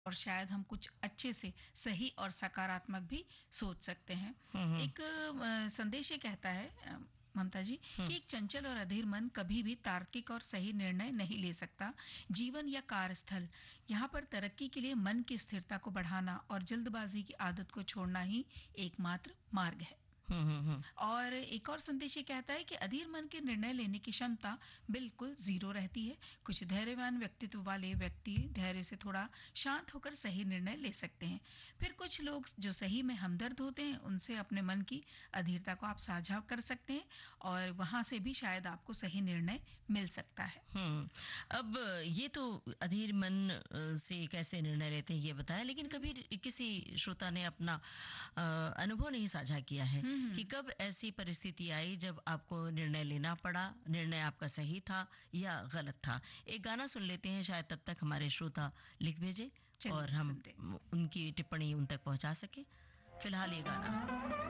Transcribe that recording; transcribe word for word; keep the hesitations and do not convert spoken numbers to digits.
और शायद हम कुछ अच्छे से सही और सकारात्मक भी सोच सकते हैं। हम्म हम्म एक अ, संदेश ये कहता है अ, ममता जी कि हम्म एक चंचल और अधीर मन कभी भी तार्किक और सही निर्णय नहीं ले सकता। जीवन या कार्यस्थल, यहाँ पर तरक्की के लिए मन की स्थिरता को बढ़ाना और जल्दबाजी की आदत को छोड़ना ही एकमात्र मार्ग है। हम्म हम्म हम्म और एक और संदेश ये कहता है कि अधीर मन के निर्णय लेने की क्षमता बिल्कुल जीरो रहती है। कुछ धैर्यवान व्यक्तित्व वाले व्यक्ति धैर्य से थोड़ा शांत होकर सही निर्णय ले सकते हैं। फिर कुछ लोग जो सही में हमदर्द होते हैं, उनसे अपने मन की अधीरता को आप साझा कर सकते हैं और वहां से भी शायद आपको सही निर्णय मिल सकता है। हम्म अब ये तो अधीर मन अ, से कैसे निर्णय लेते हैं ये बताया, लेकिन कभी किसी श्रोता ने अपना अ, अनुभव नहीं साझा किया है हम्म कि हम्म कब ऐसी परिस्थिति आई जब आपको निर्णय लेना पड़ा, निर्णय आपका सही था या गलत था। एक गाना सुन लेते हैं, शायद तब तक हमारे श्रोता लिख भेजे और चलिए हम सुनते हैं। उनकी टिप्पणी उन तक पहुंचा सके। फिलहाल ये गाना।